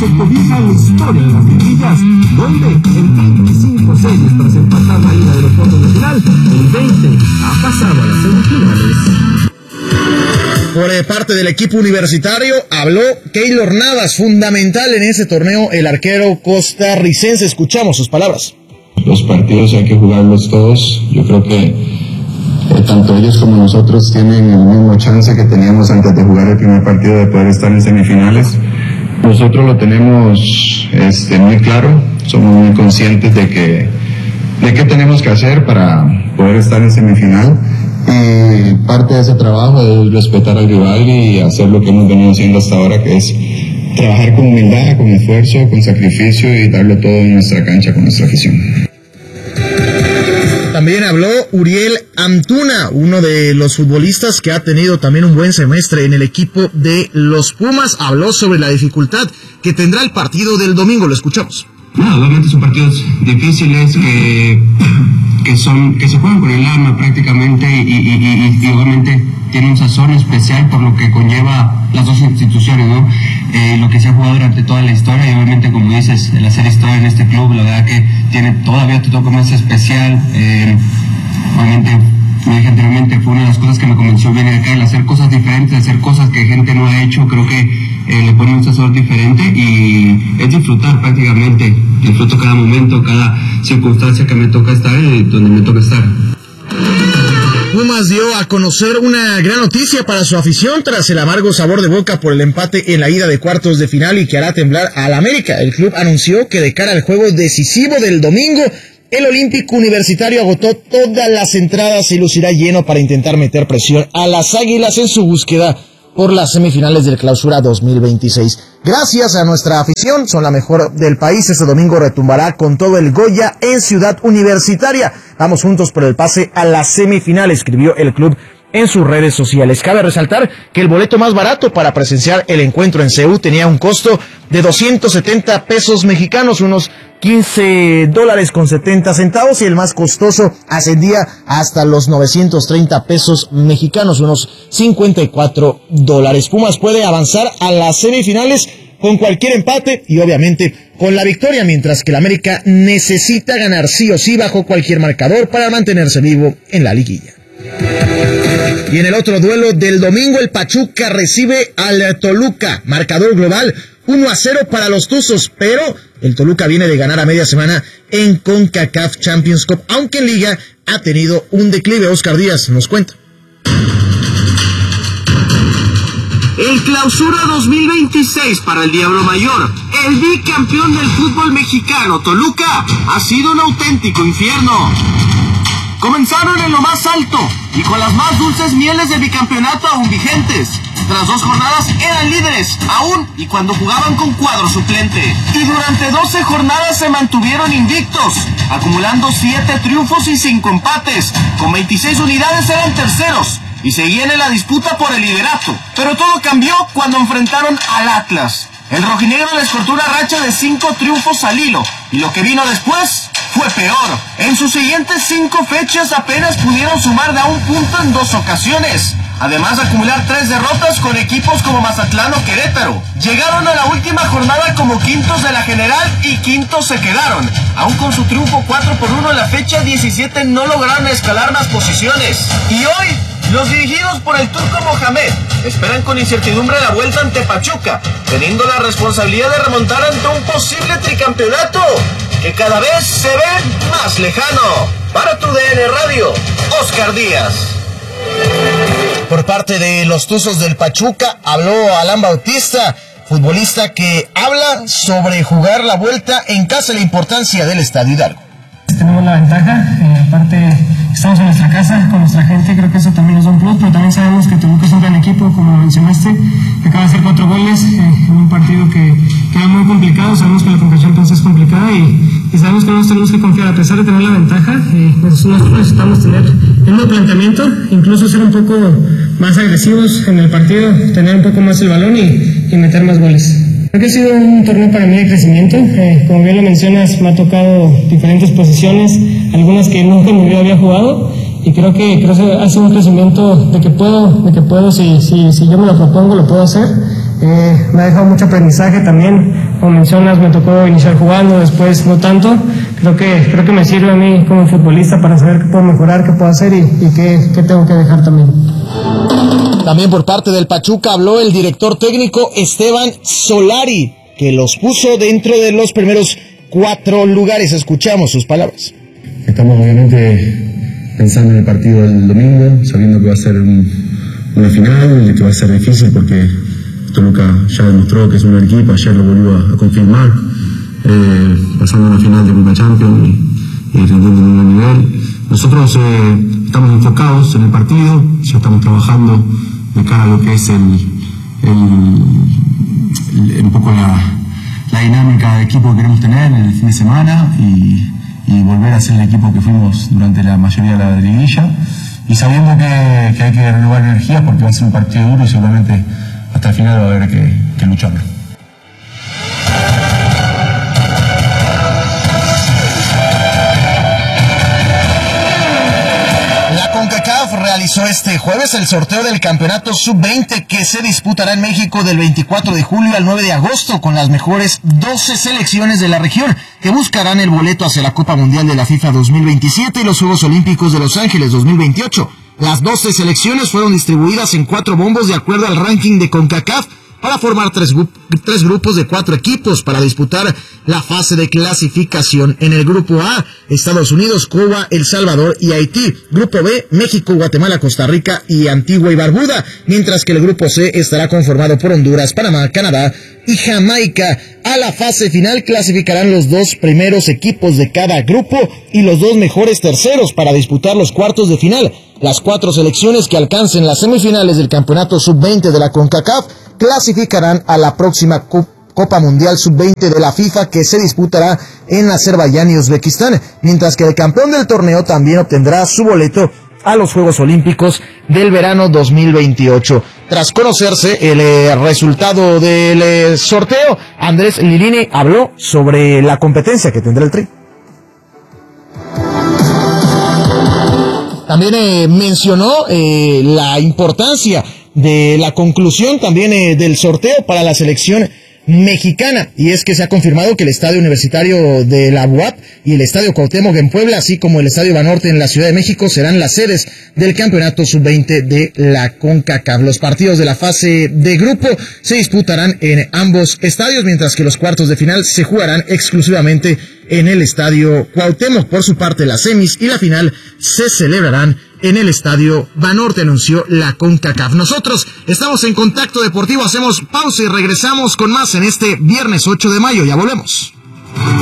cobija la historia de las liguillas, donde en 25 series tras empatar la ida de los cuartos de final, el 20 ha pasado a las semifinales. Por parte del equipo universitario habló Keylor Navas, fundamental en ese torneo, el arquero costarricense. Escuchamos sus palabras. Los partidos hay que jugarlos todos. Yo creo que tanto ellos como nosotros tienen el mismo chance que teníamos antes de jugar el primer partido de poder estar en semifinales. Nosotros lo tenemos muy claro, somos muy conscientes de qué tenemos que hacer para poder estar en semifinal. Y parte de ese trabajo es respetar al rival y hacer lo que hemos venido haciendo hasta ahora, que es trabajar con humildad, con esfuerzo, con sacrificio y darlo todo en nuestra cancha con nuestra afición. También habló Uriel Antuna, uno de los futbolistas que ha tenido también un buen semestre en el equipo de los Pumas. Habló sobre la dificultad que tendrá el partido del domingo. Lo escuchamos. Obviamente son partidos difíciles que se juegan con el alma prácticamente y obviamente tiene un sazón especial por lo que conlleva las dos instituciones, ¿no? Lo que se ha jugado durante toda la historia y obviamente, como dices, el hacer historia en este club, la verdad que todavía te toca más especial. Obviamente, como dije anteriormente, fue una de las cosas que me convenció venir acá, el hacer cosas diferentes, hacer cosas que gente no ha hecho. Creo que le pone un sazón diferente y es disfrutar prácticamente. Disfruto cada momento, cada circunstancia que me toca estar y donde me toca estar. Pumas dio a conocer una gran noticia para su afición tras el amargo sabor de boca por el empate en la ida de cuartos de final y que hará temblar al América. El club anunció que de cara al juego decisivo del domingo, el Olímpico Universitario agotó todas las entradas y lucirá lleno para intentar meter presión a las Águilas en su búsqueda por las semifinales del Clausura 2026. Gracias a nuestra afición, son la mejor del país. Este domingo retumbará con todo el Goya en Ciudad Universitaria. Vamos juntos por el pase a la semifinal, escribió el club en sus redes sociales. Cabe resaltar que el boleto más barato para presenciar el encuentro en CU tenía un costo de 270 pesos mexicanos, unos $15.70, y el más costoso ascendía hasta los 930 pesos mexicanos, unos $54. Pumas puede avanzar a las semifinales con cualquier empate y obviamente con la victoria, mientras que el América necesita ganar sí o sí bajo cualquier marcador para mantenerse vivo en la liguilla. Y en el otro duelo del domingo, el Pachuca recibe al Toluca, marcador global 1-0 para los Tuzos, pero el Toluca viene de ganar a media semana en CONCACAF Champions Cup, aunque en Liga ha tenido un declive. Oscar Díaz nos cuenta. El Clausura 2026 para el Diablo Mayor, el bicampeón del fútbol mexicano, Toluca, ha sido un auténtico infierno. Comenzaron en lo más alto y con las más dulces mieles del bicampeonato aún vigentes. Tras 2 jornadas eran líderes, aún y cuando jugaban con cuadro suplente. Y durante 12 jornadas se mantuvieron invictos, acumulando 7 triunfos y 5 empates. Con 26 unidades eran terceros y seguían en la disputa por el liderato. Pero todo cambió cuando enfrentaron al Atlas. El rojinegro les cortó una racha de 5 triunfos al hilo, y lo que vino después fue peor. En sus siguientes 5 fechas apenas pudieron sumar de a un punto en 2 ocasiones. Además de acumular 3 derrotas con equipos como Mazatlán o Querétaro. Llegaron a la última jornada como quintos de la general y quintos se quedaron. Aún con su triunfo 4-1 en la fecha 17 no lograron escalar más posiciones. Y hoy, los dirigidos por el turco Mohamed esperan con incertidumbre la vuelta ante Pachuca, teniendo la responsabilidad de remontar ante un posible tricampeonato que cada vez se ve más lejano. Para tu DN Radio, Oscar Díaz. Por parte de los Tuzos del Pachuca habló Alan Bautista, futbolista que habla sobre jugar la vuelta en casa y la importancia del Estadio Hidalgo. Tenemos la ventaja, aparte estamos en nuestra casa, con nuestra gente, creo que eso también nos da un plus, pero también sabemos que Toluca es un gran equipo, como lo mencionaste, que acaba de hacer 4 goles en un partido que era muy complicado. Sabemos que la Conca Champions es complicada y sabemos que nos tenemos que confiar, a pesar de tener la ventaja, nosotros necesitamos tener el nuevo planteamiento, incluso ser un poco más agresivos en el partido, tener un poco más el balón y meter más goles. Creo que ha sido un torneo para mí de crecimiento, como bien lo mencionas, me ha tocado diferentes posiciones, algunas que nunca en mi vida había jugado, y creo que ha sido un crecimiento de que puedo, si yo me lo propongo, lo puedo hacer. Me ha dejado mucho aprendizaje también como mencionas, me tocó iniciar jugando, después no tanto. Creo que me sirve a mí como futbolista para saber qué puedo mejorar, qué puedo hacer y qué tengo que dejar también. También por parte del Pachuca habló el director técnico Esteban Solari, que los puso dentro de los primeros 4 lugares. Escuchamos sus palabras. Estamos obviamente pensando en el partido del domingo, sabiendo que va a ser una final, que va a ser difícil porque Toluca ya demostró que es un buen equipo, ayer lo volvió a confirmar, pasando a una final de Copa Champions y rindiendo en un buen nivel. Nosotros estamos enfocados en el partido, ya estamos trabajando de cara a lo que es un poco la dinámica de equipo que queremos tener en el fin de semana y volver a ser el equipo que fuimos durante la mayoría de la liguilla, y sabiendo que hay que renovar energías porque va a ser un partido duro y seguramente hasta el final va a haber que lucharlo. La CONCACAF realizó este jueves el sorteo del campeonato sub-20 que se disputará en México del 24 de julio al 9 de agosto con las mejores 12 selecciones de la región que buscarán el boleto hacia la Copa Mundial de la FIFA 2027 y los Juegos Olímpicos de Los Ángeles 2028. Las 12 selecciones fueron distribuidas en 4 bombos de acuerdo al ranking de CONCACAF para formar 3 grupos de 4 equipos para disputar la fase de clasificación. En el grupo A, Estados Unidos, Cuba, El Salvador y Haití. Grupo B, México, Guatemala, Costa Rica y Antigua y Barbuda. Mientras que el grupo C estará conformado por Honduras, Panamá, Canadá y Jamaica. A la fase final clasificarán los 2 primeros equipos de cada grupo y los 2 mejores terceros para disputar los cuartos de final. Las 4 selecciones que alcancen las semifinales del campeonato sub-20 de la CONCACAF clasificarán a la próxima Copa Mundial Sub-20 de la FIFA que se disputará en Azerbaiyán y Uzbekistán, mientras que el campeón del torneo también obtendrá su boleto a los Juegos Olímpicos del verano 2028. Tras conocerse el resultado del sorteo, Andrés Lilini habló sobre la competencia que tendrá el Tri. También mencionó la importancia de la conclusión también del sorteo para la selección mexicana, y es que se ha confirmado que el Estadio Universitario de la UAP y el Estadio Cuauhtémoc en Puebla, así como el Estadio Banorte en la Ciudad de México, serán las sedes del campeonato sub-20 de la CONCACAF. Los partidos de la fase de grupo se disputarán en ambos estadios, mientras que los cuartos de final se jugarán exclusivamente en el Estadio Cuauhtémoc. Por su parte, las semis y la final se celebrarán en el Estadio Banorte, anunció la CONCACAF. Nosotros estamos en Contacto Deportivo, hacemos pausa y regresamos con más en este viernes 8 de mayo. Ya volvemos.